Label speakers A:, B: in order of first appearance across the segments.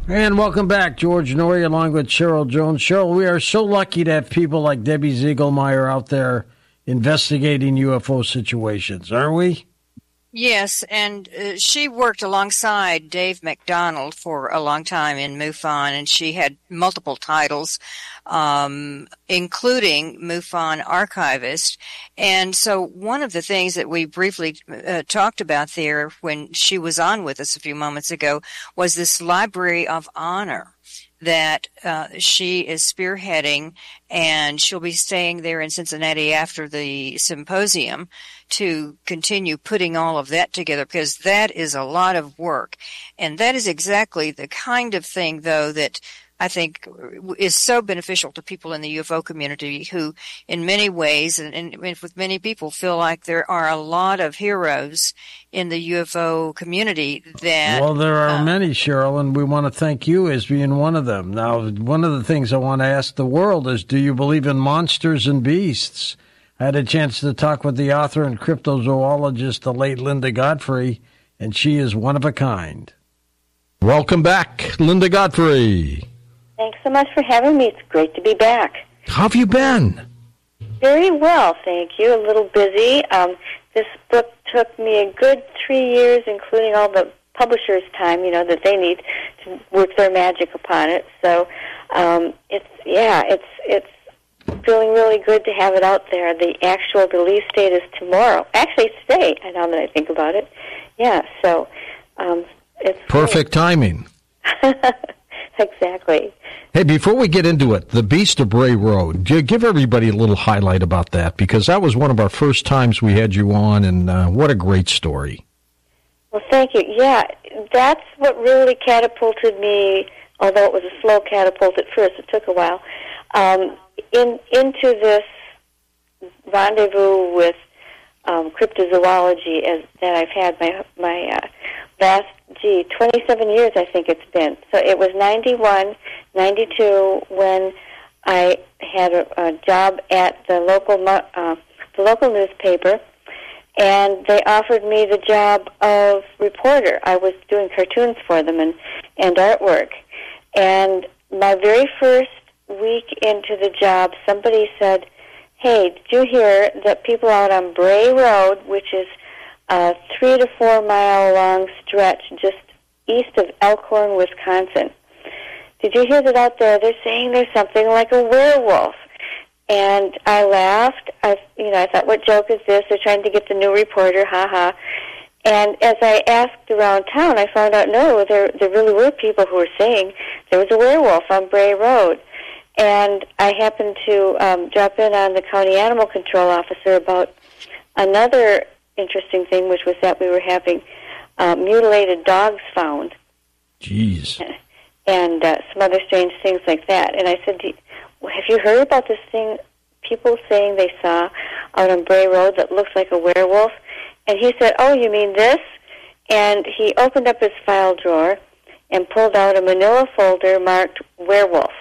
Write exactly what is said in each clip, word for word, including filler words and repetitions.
A: And welcome back, George Noory, along with Cheryl Jones. Cheryl, we are so lucky to have people like Debbie Ziegelmeyer out there investigating U F O situations, aren't we?
B: Yes, and uh, she worked alongside Dave McDonald for a long time in MUFON, and she had multiple titles, um, including MUFON archivist. And so one of the things that we briefly uh, talked about there when she was on with us a few moments ago was this Library of Honor that uh, she is spearheading, and she'll be staying there in Cincinnati after the symposium to continue putting all of that together, because that is a lot of work. And that is exactly the kind of thing, though, that I think is so beneficial to people in the U F O community who, in many ways, and, and with many people, feel like there are a lot of heroes in the U F O community that...
A: Well, there are
B: uh,
A: many, Cheryl, and we want to thank you as being one of them. Now, one of the things I want to ask the world is, do you believe in monsters and beasts? I had a chance to talk with the author and cryptozoologist, the late Linda Godfrey, and she is one of a kind.
C: Welcome back, Linda Godfrey.
D: Thanks so much for having me. It's great to be back.
C: How have you been?
D: Very well, thank you. A little busy. Um, this book took me a good three years, including all the publisher's time, you know, that they need to work their magic upon it. So, um, it's, yeah, it's, it's feeling really good to have it out there. The actual release date is tomorrow. Actually, it's today, now that I think about it. Yeah, so, um, it's...
C: Perfect great. Timing.
D: Exactly.
C: Hey, before we get into it, The Beast of Bray Road, give everybody a little highlight about that, because that was one of our first times we had you on, and uh, what a great story.
D: Well, thank you. Yeah, that's what really catapulted me, although it was a slow catapult at first, it took a while, um, in into this rendezvous with um, cryptozoology as, that I've had my, my uh, last, gee, twenty-seven years I think it's been. So it was ninety-one, ninety-two when I had a, a job at the local uh, the local newspaper, and they offered me the job of reporter. I was doing cartoons for them and, and artwork. And my very first week into the job, somebody said, "Hey, did you hear that people out on Bray Road, which is a three to four mile long stretch just east of Elkhorn, Wisconsin. Did you hear that out there? They're saying there's something like a werewolf." And I laughed. I, you know, I thought, what joke is this? They're trying to get the new reporter, ha ha. And as I asked around town, I found out, no, there there really were people who were saying there was a werewolf on Bray Road. And I happened to um, drop in on the county animal control officer about another interesting thing, which was that we were having uh, mutilated dogs found.
C: Jeez.
D: And uh, some other strange things like that. And I said, have you heard about this thing, people saying they saw out on Bray Road that looks like a werewolf? And he said, oh, you mean this? And he opened up his file drawer and pulled out a manila folder marked werewolf,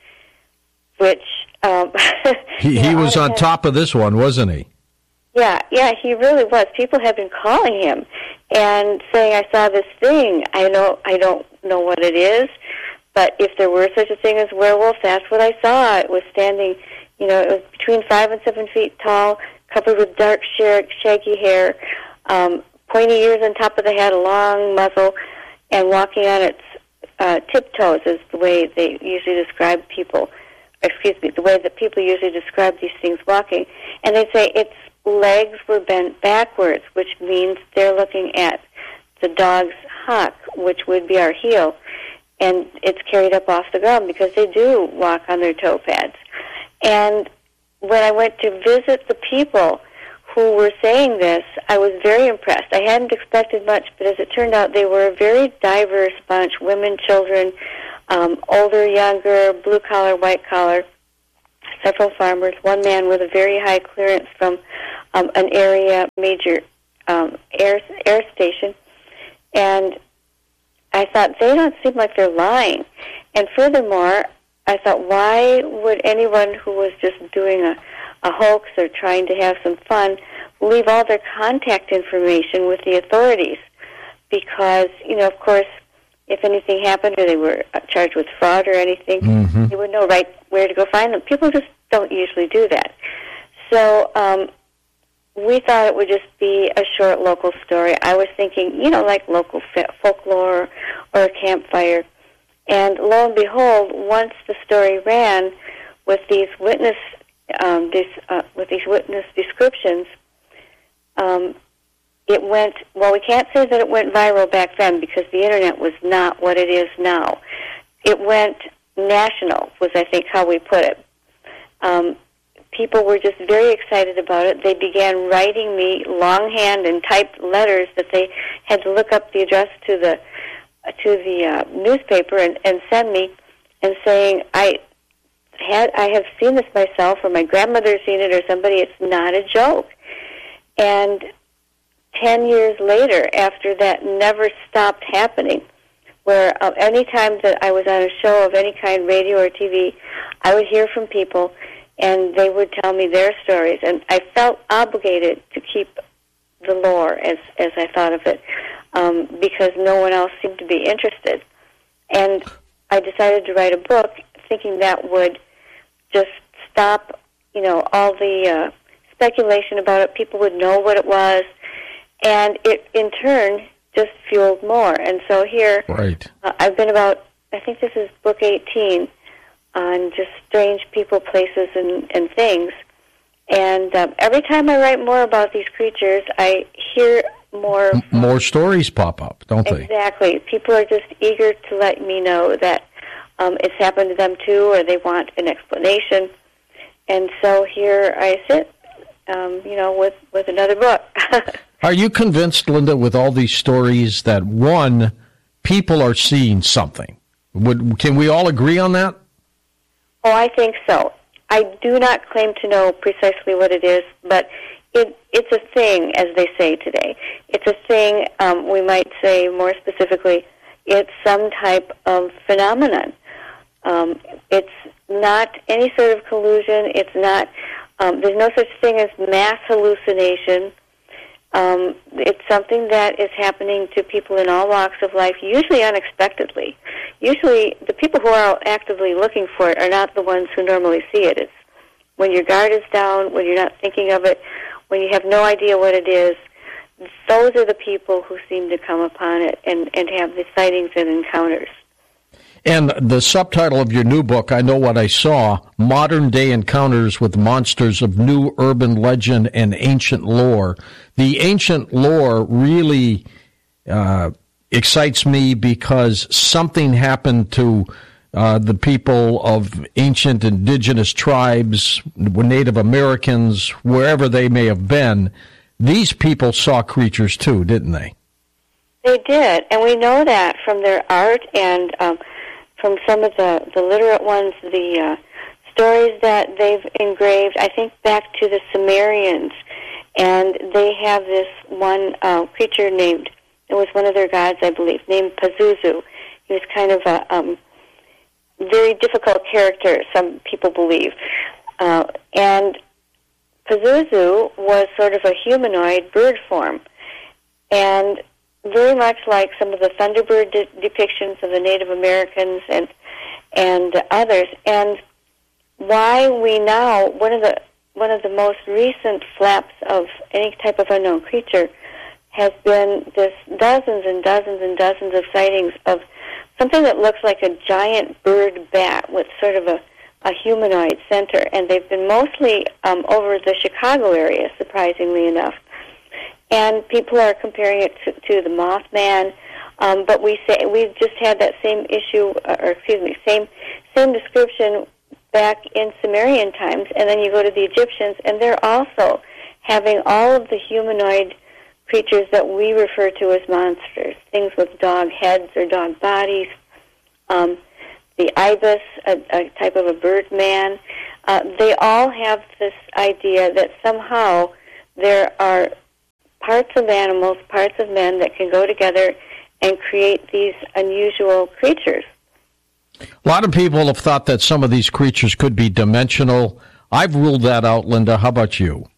D: which... Um,
C: he he was on top of this one, wasn't he?
D: Yeah, yeah, he really was. People have been calling him and saying, I saw this thing. I know, I don't know what it is, but if there were such a thing as werewolf, that's what I saw. It was standing, you know, it was between five and seven feet tall, covered with dark, shaggy hair, um, pointy ears on top of the head, a long muzzle, and walking on its uh, tiptoes is the way they usually describe people. Excuse me, the way that people usually describe these things walking. And they say its legs were bent backwards, which means they're looking at the dog's hock, which would be our heel, and it's carried up off the ground because they do walk on their toe pads. And when I went to visit the people who were saying this, I was very impressed. I hadn't expected much, but as it turned out, they were a very diverse bunch, women, children, um, older, younger, blue-collar, white-collar, several farmers, one man with a very high clearance from um, an area major um, air, air station. And I thought, they don't seem like they're lying. And furthermore, I thought, why would anyone who was just doing a, a hoax or trying to have some fun leave all their contact information with the authorities? Because, you know, of course, if anything happened or they were charged with fraud or anything,
C: mm-hmm.
D: they would know right where to go find them. People just don't usually do that. So um, we thought it would just be a short local story. I was thinking, you know, like local folklore or a campfire. And lo and behold, once the story ran with these witness um, this, uh, with these witness descriptions, um, it went, well, we can't say that it went viral back then because the Internet was not what it is now. It went national, was I think how we put it. Um, people were just very excited about it. They began writing me longhand and typed letters that they had to look up the address to the to the uh, newspaper and, and send me, and saying, I had I have seen this myself, or my grandmother's seen it, or somebody. It's not a joke. And ten years later, after that never stopped happening, where uh, any time that I was on a show of any kind, radio or T V, I would hear from people, and they would tell me their stories, and I felt obligated to keep the lore, as as I thought of it, um, because no one else seemed to be interested. And I decided to write a book, thinking that would just stop, you know, all the uh, speculation about it. People would know what it was. And it, in turn, just fueled more. And so here,
C: right.
D: uh, I've been about, I think this is book eighteen, on just strange people, places, and, and things. And um, every time I write more about these creatures, I hear more...
C: M- more stories pop up, don't they?
D: Exactly. People are just eager to let me know that um, it's happened to them too, or they want an explanation. And so here I sit, um, you know, with, with another book.
C: Are you convinced, Linda, with all these stories that, one, people are seeing something? Would, can we all agree on that?
D: Oh, I think so. I do not claim to know precisely what it is, but it, it's a thing, as they say today. It's a thing, um, we might say more specifically, it's some type of phenomenon. Um, it's not any sort of collusion. It's not, um, there's no such thing as mass hallucination. Um, it's something that is happening to people in all walks of life, usually unexpectedly. Usually the people who are actively looking for it are not the ones who normally see it. It's when your guard is down, when you're not thinking of it, when you have no idea what it is. Those are the people who seem to come upon it and, and have the sightings and encounters.
C: And the subtitle of your new book, I Know What I Saw, Modern Day Encounters with Monsters of New Urban Legend and Ancient Lore. The ancient lore really uh, excites me because something happened to uh, the people of ancient indigenous tribes, Native Americans, wherever they may have been. These people saw creatures too, didn't they?
D: They did, and we know that from their art and um, from some of the, the literate ones, the uh, stories that they've engraved. I think back to the Sumerians, and they have this one uh, creature named, it was one of their gods, I believe, named Pazuzu. He was kind of a um, very difficult character, some people believe. Uh, and Pazuzu was sort of a humanoid bird form, and very much like some of the Thunderbird de- depictions of the Native Americans and and others. And why we now, one of the one of the most recent flaps of any type of unknown creature has been this dozens and dozens and dozens of sightings of something that looks like a giant bird bat with sort of a, a humanoid center. And they've been mostly um, over the Chicago area, surprisingly enough. And people are comparing it to, to the Mothman, um, but we say we've just had that same issue, uh, or excuse me, same same description back in Sumerian times. And then you go to the Egyptians, and they're also having all of the humanoid creatures that we refer to as monsters, things with dog heads or dog bodies. Um, the ibis, a, a type of a bird man. Uh, they all have this idea that somehow there are parts of animals, parts of men that can go together and create these unusual creatures.
C: A lot of people have thought that some of these creatures could be dimensional. I've ruled that out, Linda. How about you?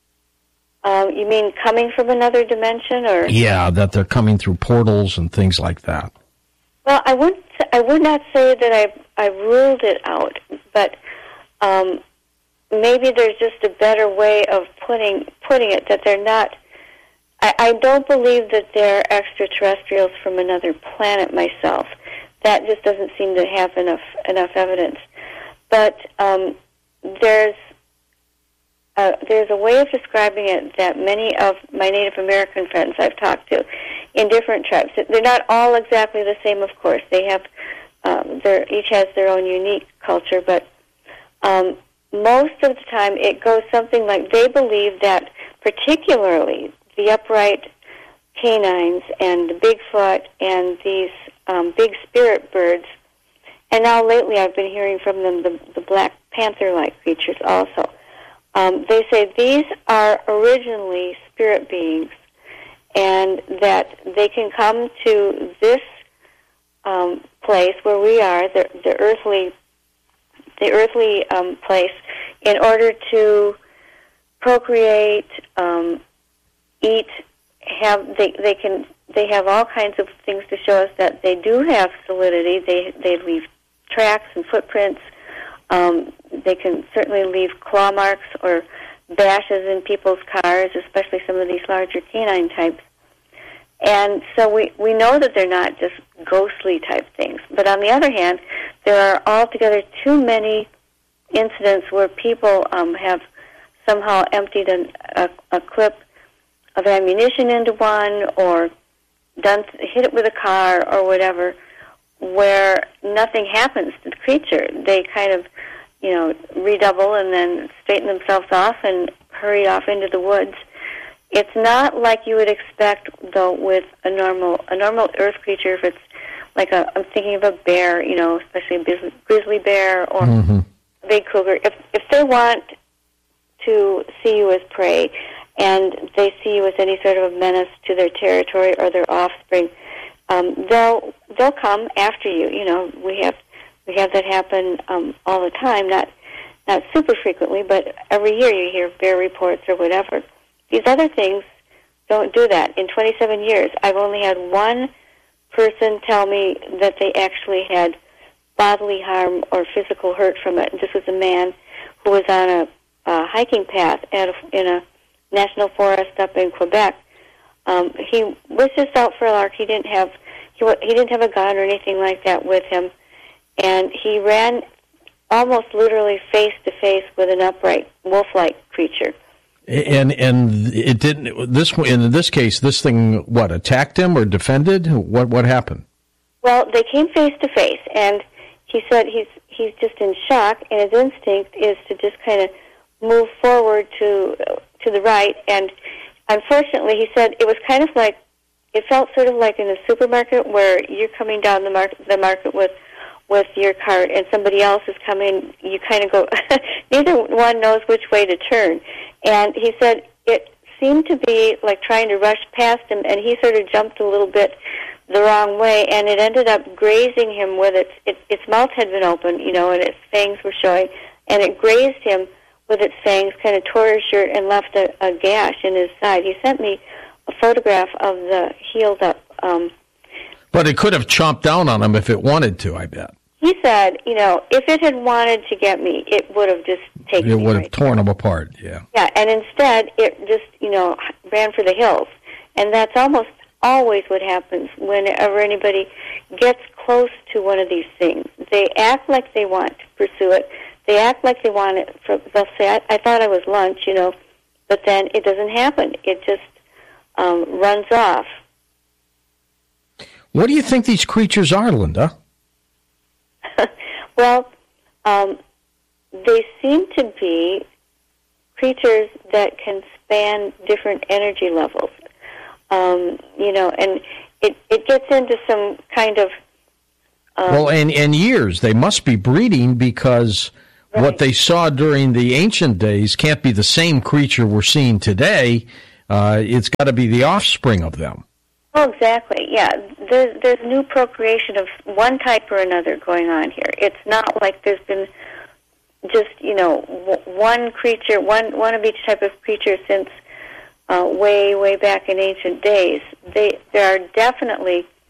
D: Um, you mean coming from another dimension, or?
C: Yeah, that they're coming through portals and things like that.
D: Well, I would I would not say that I've I've ruled it out, but um, maybe there's just a better way of putting putting it, that they're not. I, I don't believe that they're extraterrestrials from another planet myself. That just doesn't seem to have enough enough evidence. But um, there's uh, there's a way of describing it that many of my Native American friends I've talked to in different tribes, they're not all exactly the same, of course. They have um, they're, each has their own unique culture, but um, most of the time it goes something like they believe that particularly the upright canines and the Bigfoot and these um, big spirit birds, and now lately I've been hearing from them the, the Black Panther-like creatures also. Um, they say these are originally spirit beings, and that they can come to this um, place where we are, the, the earthly, the earthly um, place, in order to procreate, um, eat. Have they? They can. They have all kinds of things to show us that they do have solidity. They they leave tracks and footprints. Um, they can certainly leave claw marks or bashes in people's cars, especially some of these larger canine types. And so we, we know that they're not just ghostly type things. But on the other hand, there are altogether too many incidents where people um, have somehow emptied an, a, a clip of ammunition into one or done hit it with a car or whatever, where nothing happens to the creature. They kind of, you know, redouble and then straighten themselves off and hurry off into the woods. It's not like you would expect, though, with a normal a normal earth creature. If it's like a, I'm thinking of a bear, you know, especially a grizzly bear or mm-hmm. a big cougar. If if they want to see you as prey, and they see you as any sort of a menace to their territory or their offspring, um, they'll they'll come after you. You know, we have we have that happen um, all the time. Not not super frequently, but every year you hear bear reports or whatever. These other things don't do that. In twenty-seven years, I've only had one person tell me that they actually had bodily harm or physical hurt from it. This was a man who was on a, a hiking path at a, in a national forest up in Quebec. Um, he was just out for a lark. He didn't have he, he didn't have a gun or anything like that with him, and he ran almost literally face to face with an upright wolf-like creature.
C: And and it didn't. This in this case, this thing what attacked him or defended? What what happened?
D: Well, they came face to face, and he said he's he's just in shock, and his instinct is to just kind of move forward to to the right. And unfortunately, he said it was kind of like it felt sort of like in a supermarket where you're coming down the market the market with with your cart, and somebody else is coming. You kind of go. Neither one knows which way to turn. And he said it seemed to be like trying to rush past him, and he sort of jumped a little bit the wrong way, and it ended up grazing him with its, its, its mouth had been open, you know, and its fangs were showing, and it grazed him with its fangs, kind of tore his shirt and left a, a gash in his side. He sent me a photograph of the healed up. Um,
C: but it could have chomped down on him if it wanted to, I bet.
D: He said, you know, if it had wanted to get me, it would have just taken
C: it
D: me.
C: It would have
D: right
C: torn him apart, yeah.
D: Yeah, and instead it just, you know, ran for the hills. And that's almost always what happens whenever anybody gets close to one of these things. They act like they want to pursue it. They act like they want it. For, they'll say, I, I thought I was lunch, you know, but then it doesn't happen. It just um, runs off.
C: What do you think these creatures are, Linda?
D: Well, um, they seem to be creatures that can span different energy levels. Um, you know, and it, it gets into some kind of... Um,
C: well, and, and years. They must be breeding because right. what they saw during the ancient days can't be the same creature we're seeing today. Uh, it's got to be the offspring of them.
D: Oh, exactly. Yeah, there's there's new procreation of one type or another going on here. It's not like there's been just you know w- one creature, one one of each type of creature since uh, way way back in ancient days. They there are definitely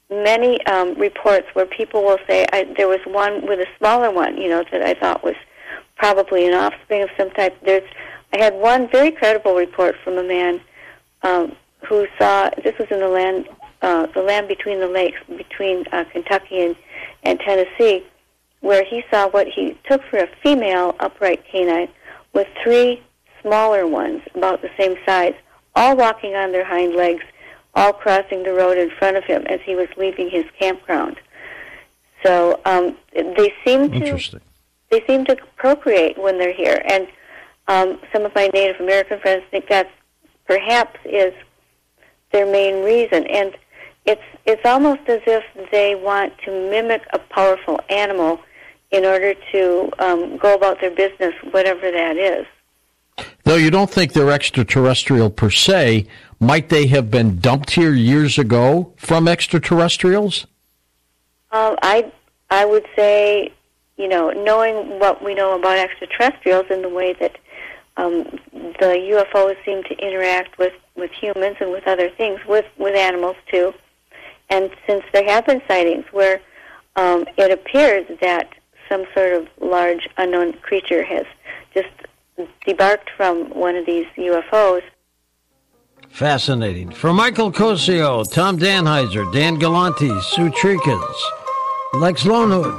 D: many um, reports where people will say, I, there was one with a smaller one, you know, that I thought was probably an offspring of some type. There's, I had one very credible report from a man um, who saw, this was in the land, uh, the land between the lakes, between uh, Kentucky and, and Tennessee, where he saw what he took for a female upright canine with three smaller ones, about the same size, all walking on their hind legs, all crossing the road in front of him as he was leaving his campground. So um, they seem to they seem to procreate when they're here, and um, some of my Native American friends think that perhaps is their main reason. And it's it's almost as if they want to mimic a powerful animal in order to um, go about their business, whatever that is.
C: Though you don't think they're extraterrestrial per se, might they have been dumped here years ago from extraterrestrials?
D: Uh, I I would say, you know, knowing what we know about extraterrestrials and the way that um, the U F Os seem to interact with, with humans and with other things, with, with animals too, and since there have been sightings where um, it appears that some sort of large unknown creature has just debarked from one of these U F Os.
A: Fascinating. For Michael Cosio, Tom Danheiser, Dan Galanti, Sue Trikins, Lex Lonehood,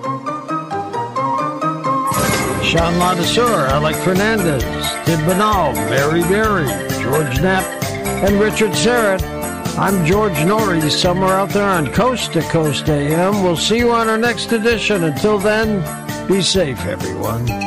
A: Sean Ladesseur, Alec Fernandez, Tid Banal, Mary Berry, George Knapp, and Richard Serrett. I'm George Norrie, somewhere out there on Coast to Coast A M. We'll see you on our next edition. Until then, be safe, everyone.